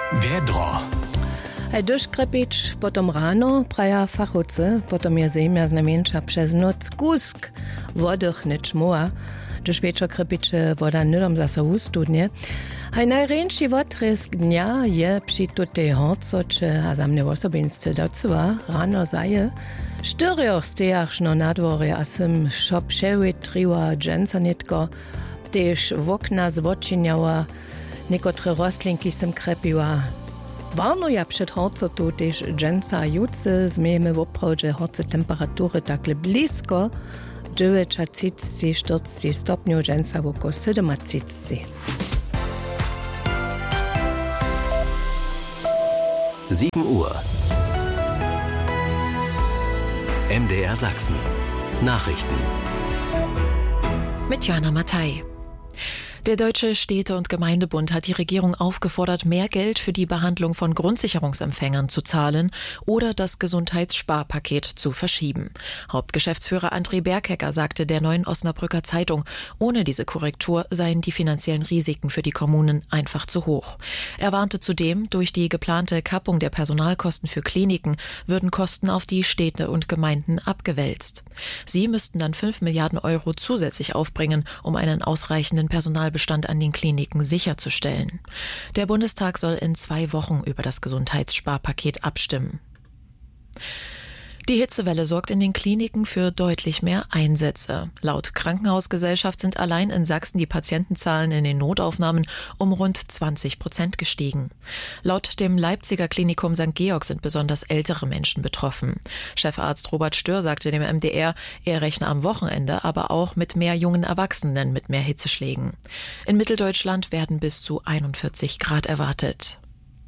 Wiedro. Deszcz krepić, potem rano, praja fachowcy, potem je ziemia znamienča przez noc kusk, wodych nie czmuła, gdyż wieczor krepić woda nydom zase ustudnie. Najręczny wotrysk dnia je przy tutej horcocze, a za mnie osobinscy docuwa, rano zaje, 4 stejachno na dworze, a sem szop przewytriła dżęcanitko, też w okna zwoczyniała, niekotre rostlinki sem krepiła. Warno ja przed horcotu też dżęca juce, zmiejemy w oprawdzie horce temperatury takle blisko, 39-40 stopniów, dżęca woko 37. 7 Uhr. MDR Sachsen. Nachrichten. Mit Jana Mattei. Der Deutsche Städte- und Gemeindebund hat die Regierung aufgefordert, mehr Geld für die Behandlung von Grundsicherungsempfängern zu zahlen oder das Gesundheitssparpaket zu verschieben. Hauptgeschäftsführer André Berghecker sagte der Neuen Osnabrücker Zeitung, ohne diese Korrektur seien die finanziellen Risiken für die Kommunen einfach zu hoch. Er warnte zudem, durch die geplante Kappung der Personalkosten für Kliniken würden Kosten auf die Städte und Gemeinden abgewälzt. Sie müssten dann 5 Milliarden Euro zusätzlich aufbringen, um einen ausreichenden Personalbestand an den Kliniken sicherzustellen. Der Bundestag soll in 2 Wochen über das Gesundheitssparpaket abstimmen. Die Hitzewelle sorgt in den Kliniken für deutlich mehr Einsätze. Laut Krankenhausgesellschaft sind allein in Sachsen die Patientenzahlen in den Notaufnahmen um rund 20% gestiegen. Laut dem Leipziger Klinikum St. Georg sind besonders ältere Menschen betroffen. Chefarzt Robert Stör sagte dem MDR, er rechne am Wochenende aber auch mit mehr jungen Erwachsenen mit mehr Hitzeschlägen. In Mitteldeutschland werden bis zu 41 Grad erwartet.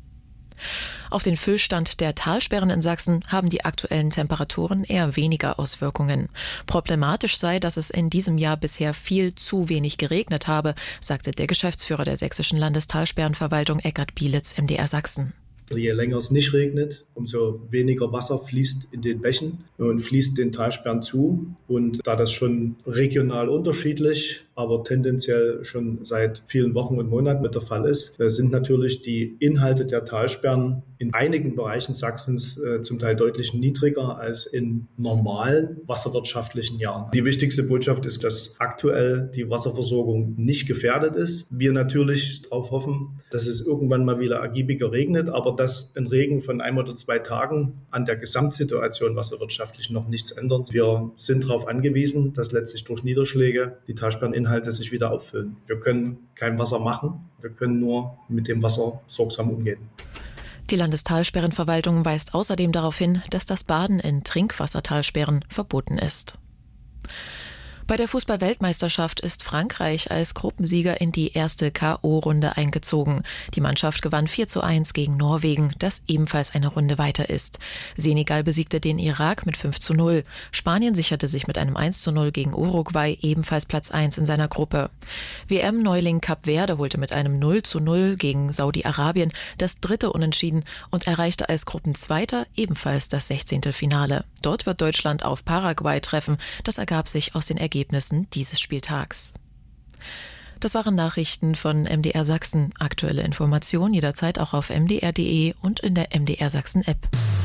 Auf den Füllstand der Talsperren in Sachsen haben die aktuellen Temperaturen eher weniger Auswirkungen. Problematisch sei, dass es in diesem Jahr bisher viel zu wenig geregnet habe, sagte der Geschäftsführer der sächsischen Landestalsperrenverwaltung Eckart Bielitz MDR Sachsen. Je länger es nicht regnet, umso weniger Wasser fließt in den Bächen und fließt den Talsperren zu. Und da das schon regional unterschiedlich, aber tendenziell schon seit vielen Wochen und Monaten mit der Fall ist, sind natürlich die Inhalte der Talsperren in einigen Bereichen Sachsens zum Teil deutlich niedriger als in normalen wasserwirtschaftlichen Jahren. Die wichtigste Botschaft ist, dass aktuell die Wasserversorgung nicht gefährdet ist. Wir natürlich darauf hoffen, dass es irgendwann mal wieder ergiebiger regnet, aber dass ein Regen von 1 oder 2 Tagen an der Gesamtsituation wasserwirtschaftlich noch nichts ändert. Wir sind darauf angewiesen, dass letztlich durch Niederschläge die Talsperreninhalte sich wieder auffüllen. Wir können kein Wasser machen, wir können nur mit dem Wasser sorgsam umgehen. Die Landestalsperrenverwaltung weist außerdem darauf hin, dass das Baden in Trinkwassertalsperren verboten ist. Bei der Fußball-Weltmeisterschaft ist Frankreich als Gruppensieger in die erste K.O.-Runde eingezogen. Die Mannschaft gewann 4:1 gegen Norwegen, das ebenfalls eine Runde weiter ist. Senegal besiegte den Irak mit 5:0. Spanien sicherte sich mit einem 1:0 gegen Uruguay ebenfalls Platz 1 in seiner Gruppe. WM-Neuling Kap Verde holte mit einem 0:0 gegen Saudi-Arabien das 3. Unentschieden und erreichte als Gruppenzweiter ebenfalls das 16. Finale. Dort wird Deutschland auf Paraguay treffen. Das ergab sich aus den Ergebnissen dieses Spieltags. Das waren Nachrichten von MDR Sachsen. Aktuelle Informationen jederzeit auch auf mdr.de und in der MDR Sachsen App.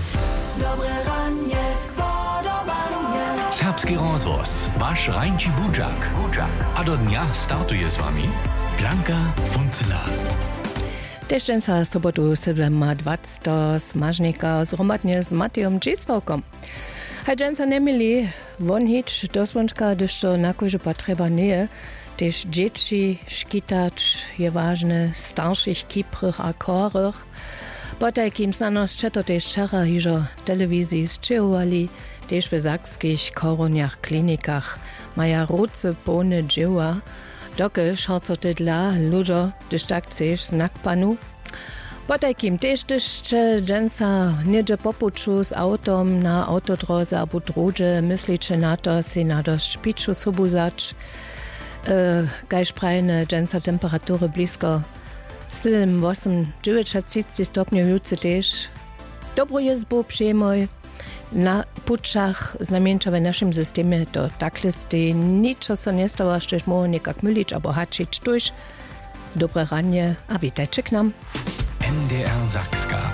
Serbski rozvoz, vaš Rajnči Budžak. A do dnia startuje s vami Blanka Funcela. Deszczenca sobotu Sylwema 20 smażnika zromatnie z Matejom Dziswałkom. Hajdenca nie mieli wonhić do słonczka, gdyż to na kurze potrzeba nie, też dzieci szkitać je ważne starszych kiprych a chorych. Potem kim sanos czeto też czara hiżo telewizji zczyłali, też w sakskich koroniach klinikach maja ruce pone dzieła, doke szarcoty dla ludzo, gdyż tak chcesz znak panu. Potajkim też dżęsa niedzie popuczu z autom na autodroze albo drodze, myślicie na to, si na dość piczu subuzać, gaj sprajne dżęsa temperatury blisko 7, 8, 9 stopniów juce też. Dobro jest bo przejmoj, na pučach znamieńcza w naszym systemie to tak listy, niczo so nie stało, szczerz mo nekak mylić albo haczyć tuż. Dobre ranie, a witajcie k nam. MDR Sachska.